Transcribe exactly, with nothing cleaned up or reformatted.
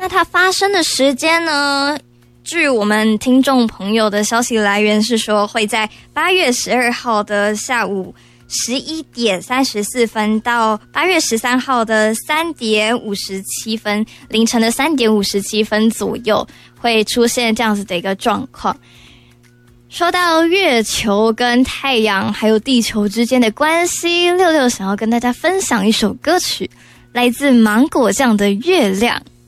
它发生的时间呢？据我们听众朋友的消息来源是说，会在八月十二号的下午十一点三十四分到八月十三号的三点五十七分，凌晨的三点五十七分左右会出现这样子的一个状况。说到月球跟太阳还有地球之间的关系，六六想要跟大家分享一首歌曲，来自芒果酱的《月亮》。